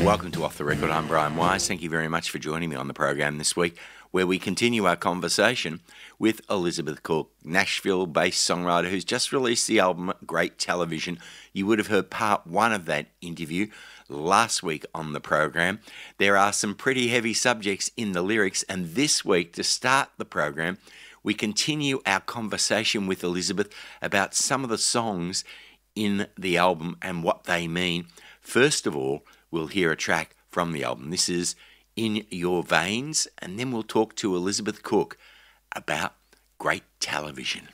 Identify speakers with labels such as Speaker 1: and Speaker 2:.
Speaker 1: Welcome to Off the Record. I'm Brian Wise. Thank you very much for joining me on the program this week, where we continue our conversation with Elizabeth Cook, Nashville-based songwriter who's just released the album Great Television. You would have heard part one of that interview last week on the program. There are some pretty heavy subjects in the lyrics, and this week, to start the program, we continue our conversation with Elizabeth about some of the songs in the album and what they mean. First of all, we'll hear a track from the album. This is In Your Veins, and then we'll talk to Elizabeth Cook about Great Television.